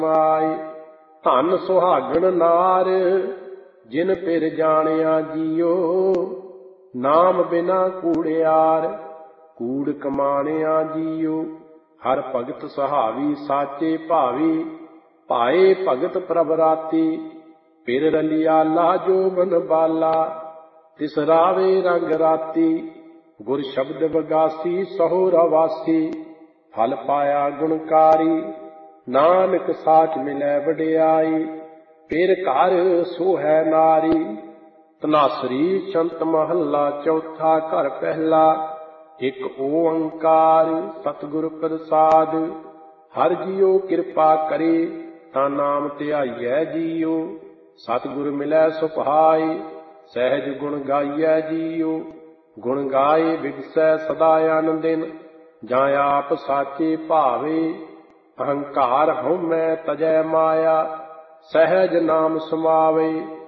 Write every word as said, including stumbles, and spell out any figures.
ਮਾਏ। ਧਨ ਸੁਹਾਗਣ ਨਾਰ ਜਿਨ ਪਿਰ ਜਾਣਿਆ ਜੀਓ, ਨਾਮ ਬਿਨਾ ਕੂੜਿਆਰ ਕੂੜ ਕਮਾਣਿਆ ਜੀਓ। ਹਰ ਭਗਤ ਸੁਹਾਵੀ ਸਾਚੇ ਭਾਵੀ, ਭਾਏ ਭਗਤ ਪ੍ਰਭ ਰਾਤੀ। ਪਿਰ ਰਲਿਆਲਾ ਜੋ ਮਨ ਬਾਲਾ, ਤਿਸ ਰਾਵੇ ਰੰਗ ਰਾਤੀ। ਗੁਰ ਸ਼ਬਦ ਬਗਾਸੀ ਸਹੁ ਰਵਾਸੀ, ਫਲ ਪਾਇਆ ਗੁਣਕਾਰੀ। ਨਾਨਕ ਸਾਚ ਮਿਲੈ ਵਡਿਆਈ, ਪਿਰ ਘਰ ਸੋਹੈ ਨਾਰੀ। ਧਨਾਸਰੀ ਚੰਤ ਮਹੱਲਾ ਚੌਥਾ ਘਰ ਪਹਿਲਾ। ਇੱਕ ਓੰਕਾਰ ਸਤਿਗੁਰ ਪ੍ਰਸਾਦ। ਹਰਿ ਜੀਓ ਕਿਰਪਾ ਕਰੇ, ਤਾਂ ਨਾਮ ਧਿਆਈਐ ਜੀਓ। ਸਤਿਗੁਰ ਮਿਲੈ ਸੁਭਾਈ, ਸਹਿਜ ਗੁਣ ਗਾਈਐ ਜੀਓ। ਗੁਣ ਗਾਏ ਵਿਗਸੈ ਸਦਾ ਅਨੰਦਿਨ, ਜਾਂ ਆਪ ਸਾਚੇ ਭਾਵੇ। ਅਹੰਕਾਰ ਹਉਮੈ ਤਜੈ ਮਾਇਆ, ਸਹਿਜ ਨਾਮ ਸਮਾਵੇ।